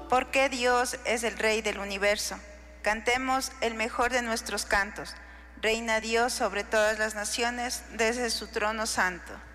porque Dios es el Rey del universo. Cantemos el mejor de nuestros cantos. Reina Dios sobre todas las naciones desde su trono santo.